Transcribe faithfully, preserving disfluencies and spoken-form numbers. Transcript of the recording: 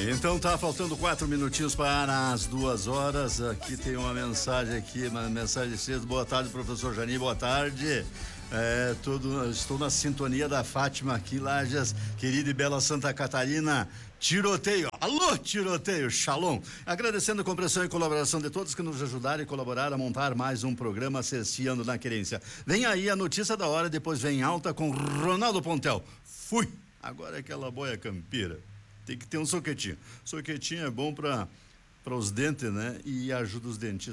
Então tá faltando quatro minutinhos para as duas horas. Aqui tem uma mensagem aqui, uma mensagem cedo. Boa tarde, professor Jani, boa tarde. É, tudo, estou na sintonia da Fátima aqui, Lages, querida e bela Santa Catarina. Tiroteio, alô tiroteio, shalom. Agradecendo a compreensão e colaboração de todos que nos ajudaram e colaboraram a montar mais um programa Cerceando na Querência. Vem aí a notícia da hora, depois vem alta com Ronaldo Pontel. Fui, agora é aquela boia campira. Tem que ter um soquetinho. Soquetinho é bom para para os dentes, né? E ajuda os dentistas.